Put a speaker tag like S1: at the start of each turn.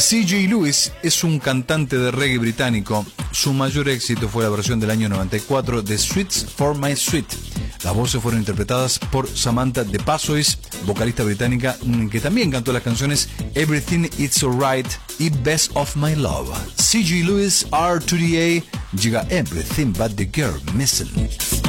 S1: C.J. Lewis es un cantante de reggae británico. Su mayor éxito fue la versión del año 94 de Sweets for My Sweet. Las voces fueron interpretadas por Samantha De Passois, vocalista británica que también cantó las canciones Everything It's Alright y Best of My Love. C.J. Lewis, R2D A, llega Everything But The Girl Missing.